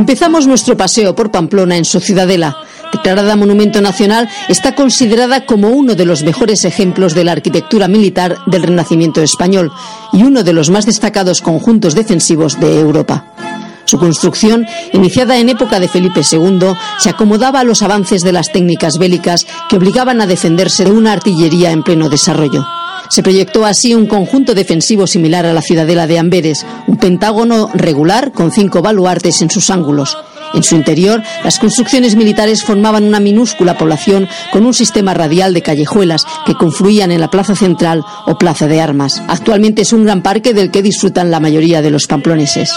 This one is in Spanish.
Empezamos nuestro paseo por Pamplona en su ciudadela. Declarada Monumento Nacional, está considerada como uno de los mejores ejemplos de la arquitectura militar del Renacimiento español y uno de los más destacados conjuntos defensivos de Europa. Su construcción, iniciada en época de Felipe II, se acomodaba a los avances de las técnicas bélicas que obligaban a defenderse de una artillería en pleno desarrollo. Se proyectó así un conjunto defensivo similar a la ciudadela de Amberes, un pentágono regular con 5 baluartes en sus ángulos. En su interior, las construcciones militares formaban una minúscula población con un sistema radial de callejuelas que confluían en la plaza central o plaza de armas. Actualmente es un gran parque del que disfrutan la mayoría de los pamploneses.